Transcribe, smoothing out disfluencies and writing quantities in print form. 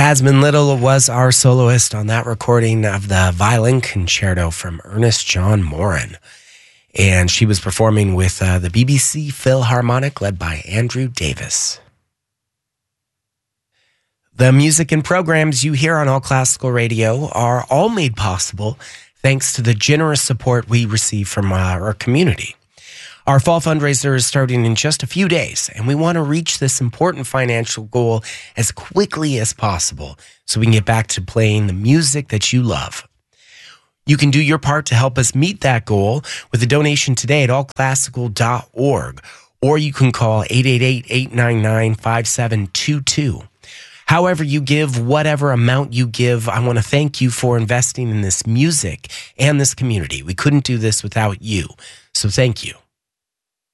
Jasmine Little was our soloist on that recording of the violin concerto from Ernest John Morin. And she was performing with the BBC Philharmonic led by Andrew Davis. The music and programs you hear on All Classical Radio are all made possible thanks to the generous support we receive from our community. Our fall fundraiser is starting in just a few days, and we want to reach this important financial goal as quickly as possible so we can get back to playing the music that you love. You can do your part to help us meet that goal with a donation today at allclassical.org, or you can call 888-899-5722. However you give, whatever amount you give, I want to thank you for investing in this music and this community. We couldn't do this without you, so thank you.